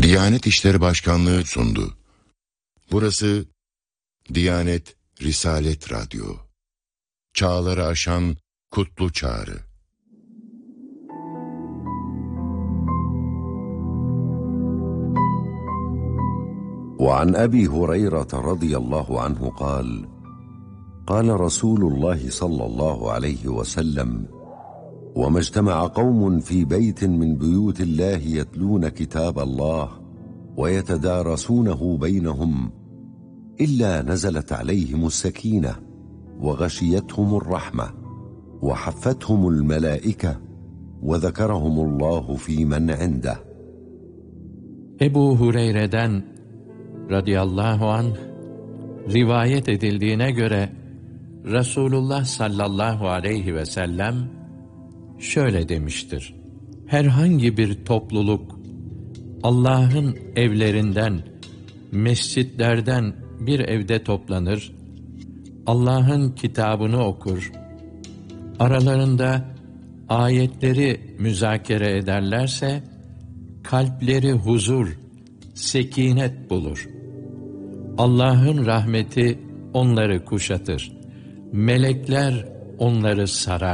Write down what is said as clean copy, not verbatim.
Diyanet İşleri Başkanlığı sundu. Burası Diyanet Risalet Radyo. Çağları aşan kutlu çağrı. وعن أبي هريرة رضي الله عنه قال قال رسول الله صلى الله عليه وسلم وما اجتمع قوم في بيت من بيوت الله يتلون كتاب الله ويتدارسونه بينهم إلا نزلت عليهم السكينة وغشيتهم الرحمة وحفتهم الملائكة وذكرهم الله في من عنده. Ebu Hureyre'den radıyallahu anh rivayet edildiğine göre Resulullah sallallahu aleyhi ve sellem şöyle demiştir: herhangi bir topluluk Allah'ın evlerinden, mescitlerden bir evde toplanır, Allah'ın kitabını okur, aralarında ayetleri müzakere ederlerse kalpleri huzur, sekinet bulur. Allah'ın rahmeti onları kuşatır. Melekler onları sarar.